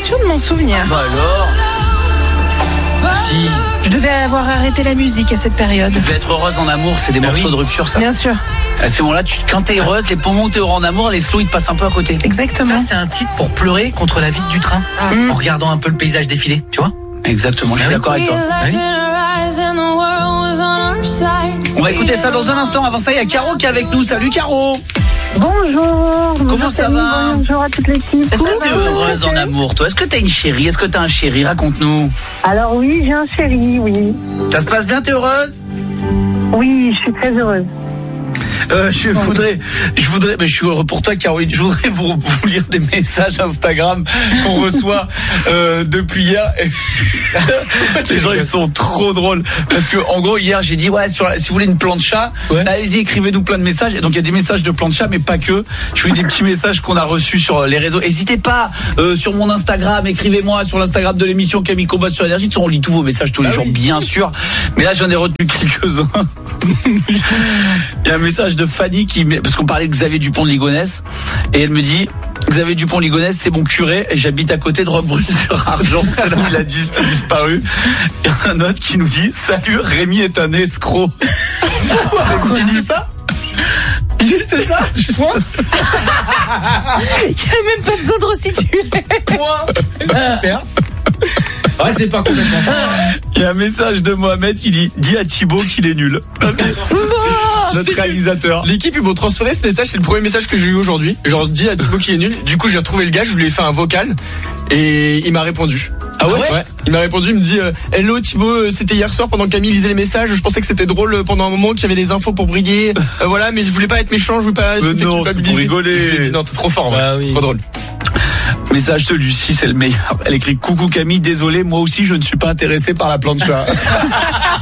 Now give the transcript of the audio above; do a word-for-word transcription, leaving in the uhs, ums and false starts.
sûre de m'en souvenir. Bah alors. Si. Je devais avoir arrêté la musique à cette période. Tu devais être heureuse en amour, c'est des Ah morceaux oui. de rupture, ça. Bien sûr. À ce moment-là, tu, quand t'es heureuse, les poumons t'es heureux en amour, les slows ils te passent un peu à côté. Exactement. Ça, c'est un titre pour pleurer contre la vide du train, Mm. en regardant un peu le paysage défiler, tu vois. Exactement, je suis d'accord avec toi. On va écouter ça dans un instant. Avant ça, il y a Caro qui est avec nous. Salut Caro. Bonjour. Comment bonjour, ça Samy, va? Bonjour à toute l'équipe. Est-ce que t'es heureuse en amour, toi? Est-ce que t'as une chérie? Est-ce que t'as un chéri? Raconte-nous. Alors oui, j'ai un chéri, oui. Ça se passe bien, t'es heureuse? Oui, je suis très heureuse. Euh, je voudrais, je voudrais, mais je suis heureux pour toi, Caroline. Je voudrais vous, vous lire des messages Instagram qu'on reçoit euh, depuis hier. Les gens, ils sont trop drôles parce que, en gros, hier, j'ai dit ouais, sur la, si vous voulez une plancha, Ouais. allez-y, écrivez-nous plein de messages. Et donc, il y a des messages de plancha, mais pas que. Je fais des petits messages qu'on a reçus sur les réseaux. N'hésitez pas euh, sur mon Instagram, écrivez-moi sur l'Instagram de l'émission Camille Combas sur Énergie. On lit tous vos messages tous les Ah jours, oui. bien sûr. Mais là, j'en ai retenu quelques-uns. Il y a un message de Fanny qui, parce qu'on parlait de Xavier Dupont de Ligonnès, et elle me dit Xavier Dupont de Ligonnès, c'est mon curé, et j'habite à côté de Roquebrune-sur-Argent. C'est là où il a dis- disparu. Il y en a un autre qui nous dit salut, Rémi est un escroc. C'est dit ça? Juste ça. Point. Il n'y a même pas besoin de resituer. Point. Super. Ouais, c'est pas complètement ça. Il y a un message de Mohamed qui dit dis à Thibaut qu'il est nul. Notre réalisateur. L'équipe, ils m'ont transféré ce message, c'est le premier message que j'ai eu aujourd'hui. Genre, dis à Thibaut qu'il est nul. Du coup, j'ai retrouvé le gars, je lui ai fait un vocal et il m'a répondu. Ah ouais? Ouais. Il m'a répondu, il me dit euh, hello Thibaut, euh, c'était hier soir pendant que Camille lisait les messages. Je pensais que c'était drôle euh, pendant un moment qu'il y avait des infos pour briller. Euh, voilà, mais je voulais pas être méchant, je voulais pas. Mais je me fais non, c'est culpabiliser. pour rigoler. Je lui ai dit non, t'es trop fort, ouais. Bah oui. Trop drôle. Message de Lucie, c'est le meilleur. Elle écrit coucou Camille, désolé, moi aussi je ne suis pas intéressé par la plancha.